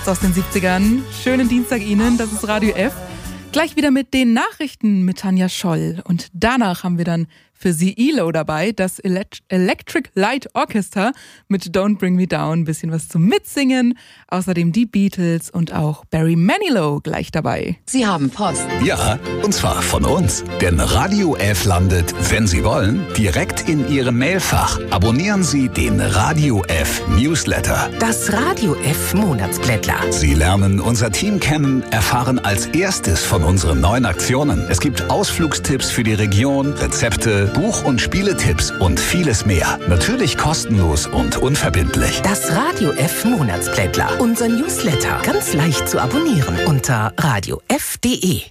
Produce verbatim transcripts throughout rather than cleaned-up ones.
Aus den siebzigern. Schönen Dienstag Ihnen, das ist Radio F. Gleich wieder mit den Nachrichten mit Tanja Scholl. Und danach haben wir dann für Sie E L O dabei, das Electric Light Orchestra mit Don't Bring Me Down. Ein bisschen was zum Mitsingen. Außerdem die Beatles und auch Barry Manilow gleich dabei. Sie haben Post. Ja, und zwar von uns. Denn Radio F landet, wenn Sie wollen, direkt in Ihrem Mailfach. Abonnieren Sie den Radio F Newsletter. Das Radio F Monatsblättler. Sie lernen unser Team kennen, erfahren als erstes von unseren neuen Aktionen. Es gibt Ausflugstipps für die Region, Rezepte, Buch- und Spieletipps und vieles mehr. Natürlich kostenlos und unverbindlich. Das Radio F Monatsblättler. Unser Newsletter. Ganz leicht zu abonnieren unter radio f punkt de.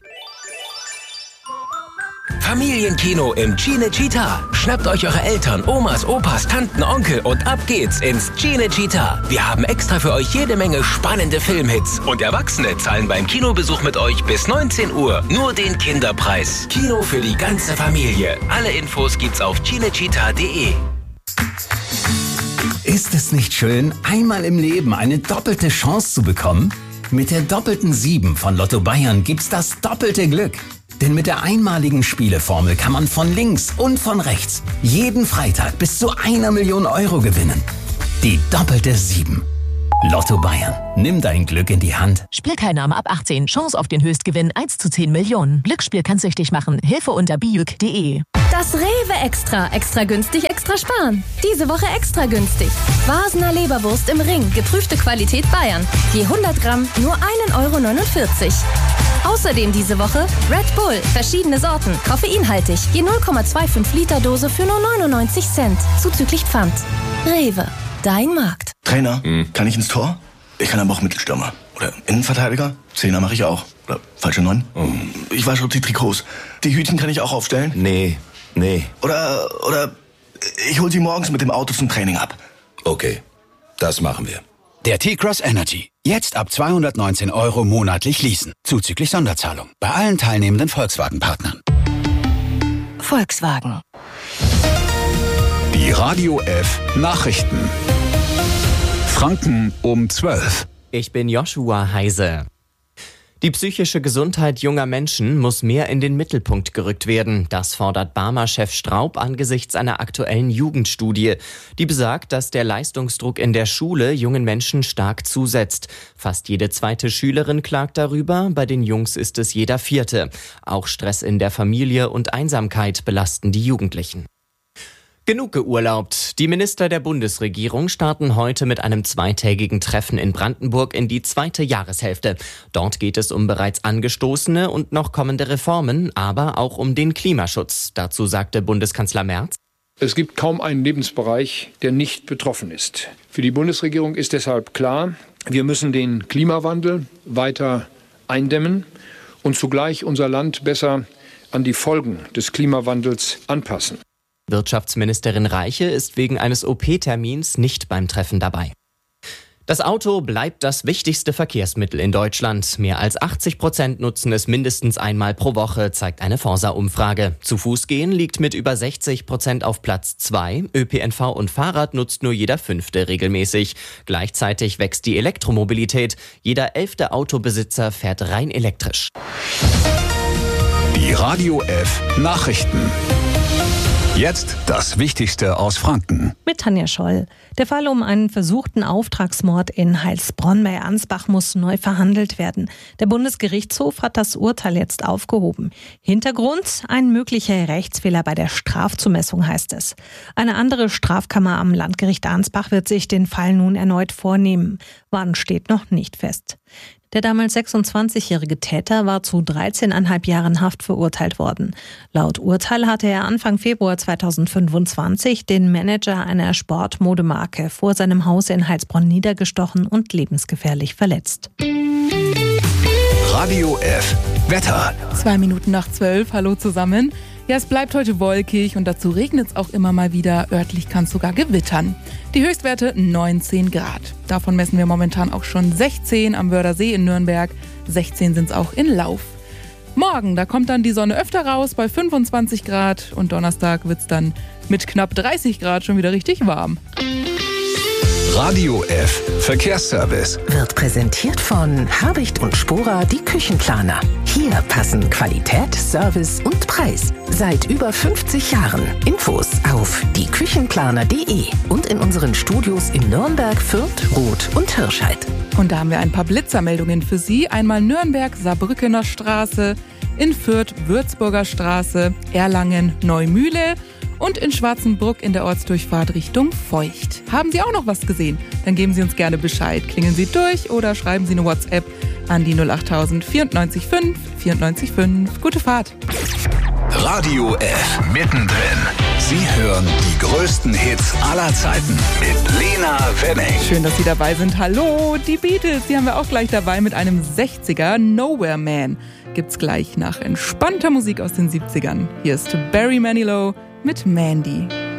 Familienkino im Cinecittà. Schnappt euch eure Eltern, Omas, Opas, Tanten, Onkel und ab geht's ins Cinecittà. Wir haben extra für euch jede Menge spannende Filmhits. Und Erwachsene zahlen beim Kinobesuch mit euch bis neunzehn Uhr nur den Kinderpreis. Kino für die ganze Familie. Alle Infos gibt's auf cinecittà punkt de. Ist es nicht schön, einmal im Leben eine doppelte Chance zu bekommen? Mit der doppelten sieben von Lotto Bayern gibt's das doppelte Glück. Denn mit der einmaligen Spieleformel kann man von links und von rechts jeden Freitag bis zu einer Million Euro gewinnen. Die doppelte sieben. Lotto Bayern. Nimm dein Glück in die Hand. Spielteilnahme ab achtzehn. Chance auf den Höchstgewinn eins zu zehn Millionen. Glücksspiel kann süchtig machen. Hilfe unter bijuk punkt de. Das Rewe Extra. Extra günstig, extra sparen. Diese Woche extra günstig. Vasener Leberwurst im Ring. Geprüfte Qualität Bayern. Je hundert Gramm nur ein Euro neunundvierzig. Außerdem diese Woche Red Bull. Verschiedene Sorten. Koffeinhaltig. Je null Komma fünfundzwanzig Liter Dose für nur neunundneunzig Cent. Zuzüglich Pfand. Rewe. Dein Markt. Trainer, hm. kann ich ins Tor? Ich kann aber auch Mittelstürmer. Oder Innenverteidiger? Zehner mache ich auch. Oder falsche Neun? Oh. Ich wasche die Trikots. Die Hütchen kann ich auch aufstellen? Nee, nee. Oder, oder ich hol sie morgens mit dem Auto zum Training ab. Okay, das machen wir. Der T-Cross Energy. Jetzt ab zweihundertneunzehn Euro monatlich leasen. Zuzüglich Sonderzahlung. Bei allen teilnehmenden Volkswagen-Partnern. Volkswagen. Die Radio F Nachrichten. Franken um zwölf. Ich bin Joshua Heise. Die psychische Gesundheit junger Menschen muss mehr in den Mittelpunkt gerückt werden. Das fordert Barmer-Chef Straub angesichts einer aktuellen Jugendstudie. Die besagt, dass der Leistungsdruck in der Schule jungen Menschen stark zusetzt. Fast jede zweite Schülerin klagt darüber, bei den Jungs ist es jeder vierte. Auch Stress in der Familie und Einsamkeit belasten die Jugendlichen. Genug geurlaubt. Die Minister der Bundesregierung starten heute mit einem zweitägigen Treffen in Brandenburg in die zweite Jahreshälfte. Dort geht es um bereits angestoßene und noch kommende Reformen, aber auch um den Klimaschutz. Dazu sagte Bundeskanzler Merz: Es gibt kaum einen Lebensbereich, der nicht betroffen ist. Für die Bundesregierung ist deshalb klar, wir müssen den Klimawandel weiter eindämmen und zugleich unser Land besser an die Folgen des Klimawandels anpassen. Wirtschaftsministerin Reiche ist wegen eines O P-Termins nicht beim Treffen dabei. Das Auto bleibt das wichtigste Verkehrsmittel in Deutschland. Mehr als achtzig Prozent nutzen es mindestens einmal pro Woche, zeigt eine Forsa-Umfrage. Zu Fuß gehen liegt mit über sechzig Prozent auf Platz zwei. Ö P N V und Fahrrad nutzt nur jeder Fünfte regelmäßig. Gleichzeitig wächst die Elektromobilität. Jeder elfte Autobesitzer fährt rein elektrisch. Die Radio F Nachrichten. Jetzt das Wichtigste aus Franken. Mit Tanja Scholl. Der Fall um einen versuchten Auftragsmord in Heilsbronn bei Ansbach muss neu verhandelt werden. Der Bundesgerichtshof hat das Urteil jetzt aufgehoben. Hintergrund: ein möglicher Rechtsfehler bei der Strafzumessung, heißt es. Eine andere Strafkammer am Landgericht Ansbach wird sich den Fall nun erneut vornehmen. Wann steht noch nicht fest. Der damals sechsundzwanzigjährige Täter war zu dreizehneinhalb Jahren Haft verurteilt worden. Laut Urteil hatte er Anfang Februar zweitausendfünfundzwanzig den Manager einer Sportmodemarke vor seinem Haus in Heilsbronn niedergestochen und lebensgefährlich verletzt. Radio F Wetter. Zwei Minuten nach zwölf, hallo zusammen. Ja, es bleibt heute wolkig und dazu regnet es auch immer mal wieder. Örtlich kann es sogar gewittern. Die Höchstwerte neunzehn Grad. Davon messen wir momentan auch schon sechzehn am Wördersee in Nürnberg. sechzehn sind es auch in Lauf. Morgen, da kommt dann die Sonne öfter raus bei fünfundzwanzig Grad. Und Donnerstag wird es dann mit knapp dreißig Grad schon wieder richtig warm. Radio F Verkehrsservice wird präsentiert von Habicht und Spora, die Küchenplaner. Hier passen Qualität, Service und Preis. Seit über fünfzig Jahren. Infos auf die küchenplaner punkt de und in unseren Studios in Nürnberg, Fürth, Roth und Hirscheid. Und da haben wir ein paar Blitzermeldungen für Sie. Einmal Nürnberg, Saarbrückener Straße, in Fürth, Würzburger Straße, Erlangen, Neumühle und in Schwarzenbruck in der Ortsdurchfahrt Richtung Feucht. Haben Sie auch noch was gesehen? Dann geben Sie uns gerne Bescheid. Klingeln Sie durch oder schreiben Sie eine WhatsApp an die null acht null null vierundneunzig fünf vierundneunzig fünf. Gute Fahrt. Radio F mittendrin. Sie hören die größten Hits aller Zeiten mit Lena Wenning. Schön, dass Sie dabei sind. Hallo, die Beatles, die haben wir auch gleich dabei mit einem sechziger Nowhere Man. Gibt's gleich nach entspannter Musik aus den siebzigern. Hier ist Barry Manilow mit Mandy.